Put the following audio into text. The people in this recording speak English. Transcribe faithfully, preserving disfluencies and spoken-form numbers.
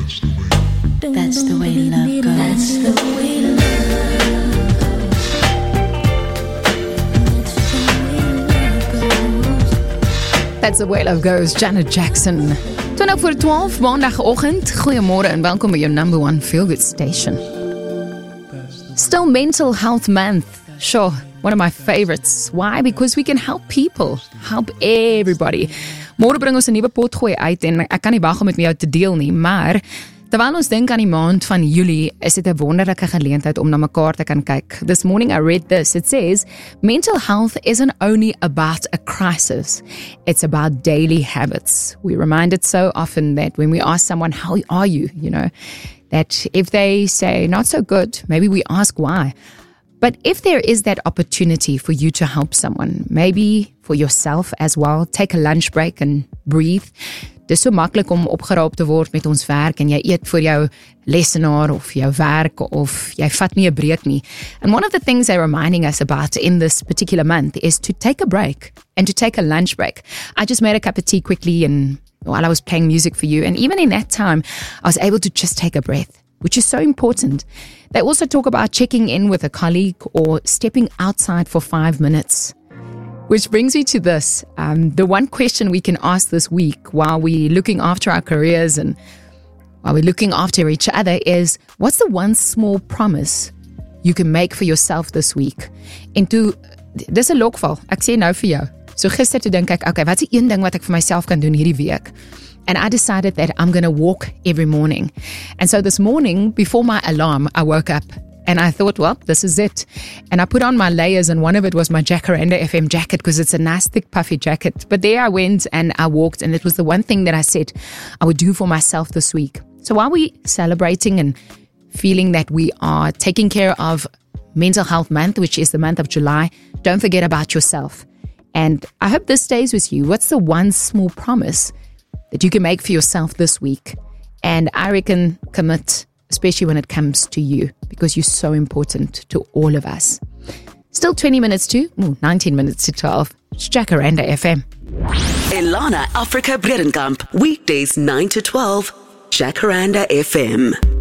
That's the way love goes. That's the way love goes. That's the way love goes, Janet Jackson. twintig voor twaalf, maandagoggend. Goeiemôre en welkom by your number one feel-good station. Still Mental Health Month. Sure, one of my favorites. Why? Because we can help people. Help everybody. Môre bring ons 'n nuwe potgooi uit en ek kan nie wag om dit met jou te deel nie, maar terwyl ons dink aan die maand van Julie, is dit 'n wonderlike geleentheid om na mekaar te kan kyk. This morning I read this. It says, mental health isn't only about a crisis. It's about daily habits. We reminded so often that when we ask someone, how are you? You know, that if they say not so good, maybe we ask why. But if there is that opportunity for you to help someone, maybe for yourself as well, take a lunch break and breathe. Dis so maklik om opgeraap te word met ons werk en jy eet vir jou lesenaar of jou werk of jy vat nie 'n breek nie. And one of the things they're reminding us about in this particular month is to take a break and to take a lunch break. I just made a cup of tea quickly and while I was playing music for you, and even in that time, I was able to just take a breath, which is so important. They also talk about checking in with a colleague or stepping outside for five minutes. Which brings me to this. Um, the one question we can ask this week while we're looking after our careers and while we're looking after each other is, what's the one small promise you can make for yourself this week? En toe, dis 'n lokval, ek sê nou vir jou. So gister toe dink ek, okay, wat is die een ding wat ek vir myself kan doen hierdie week? And I decided that I'm going to walk every morning. And so this morning, before my alarm, I woke up and I thought, well, this is it. And I put on my layers, and one of it was my Jacaranda F M jacket because it's a nice, thick, puffy jacket. But there I went and I walked, and it was the one thing that I said I would do for myself this week. So while we're celebrating and feeling that we are taking care of Mental Health Month, which is the month of July, don't forget about yourself. And I hope this stays with you. What's the one small promise that you can make for yourself this week? And I reckon commit, especially when it comes to you, because you're so important to all of us. Still twenty minutes to, ooh, nineteen minutes to twelve. It's Jacaranda F M. Elana Africa Bredenkamp, weekdays nine to twelve, Jacaranda F M.